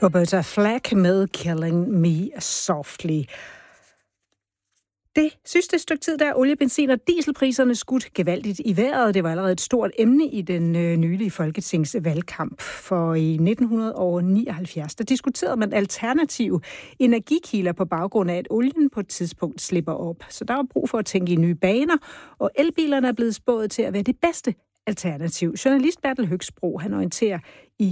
Roberta Flack med Killing Me Softly. Det sidste stykke tid, der olie-, benzin- og dieselpriserne skudt gevaldigt i vejret. Det var allerede et stort emne i den nylige folketingsvalgkamp. For i 1979, der diskuterede man alternative energikilder på baggrund af, at olien på et tidspunkt slipper op. Så der var brug for at tænke i nye baner, og elbilerne er blevet spået til at være det bedste alternativ. Journalist Bertel Høgsbro, han orienterer i